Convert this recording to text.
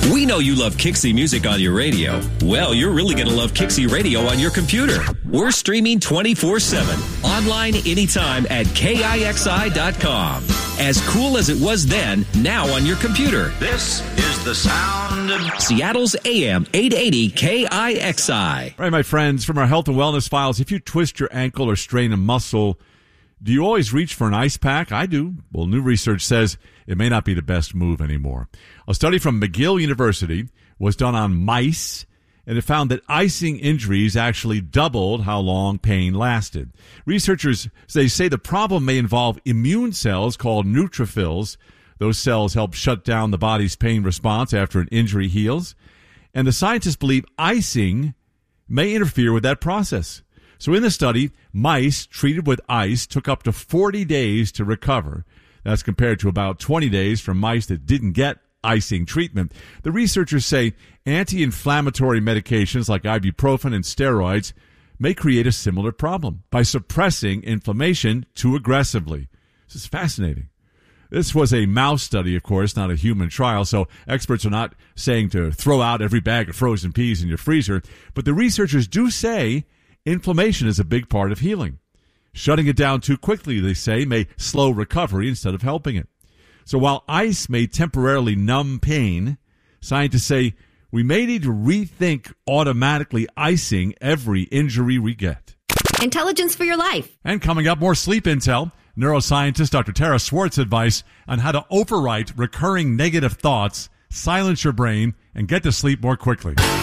We know you love Kixie music on your radio. Well, you're really going to love Kixie radio on your computer. We're streaming 24/7, online anytime at KIXI.com. As cool as it was then, now on your computer. This is the sound of Seattle's AM 880 KIXI. All right, my friends, from our health and wellness files, if you twist your ankle or strain a muscle, do you always reach for an ice pack? I do. Well, new research says it may not be the best move anymore. A study from McGill University was done on mice, and it found that icing injuries actually doubled how long pain lasted. Researchers, they say the problem may involve immune cells called neutrophils. Those cells help shut down the body's pain response after an injury heals. And the scientists believe icing may interfere with that process. So in the study, mice treated with ice took up to 40 days to recover. That's compared to about 20 days for mice that didn't get icing treatment. The researchers say anti-inflammatory medications like ibuprofen and steroids may create a similar problem by suppressing inflammation too aggressively. This is fascinating. This was a mouse study, of course, not a human trial, so experts are not saying to throw out every bag of frozen peas in your freezer, but the researchers do say inflammation is a big part of healing. Shutting it down too quickly, they say, may slow recovery instead of helping it. So while ice may temporarily numb pain, scientists say we may need to rethink automatically icing every injury we get. Intelligence for your life. And coming up, more sleep intel. Neuroscientist Dr. Tara Swartz advice on how to overwrite recurring negative thoughts, silence your brain, and get to sleep more quickly.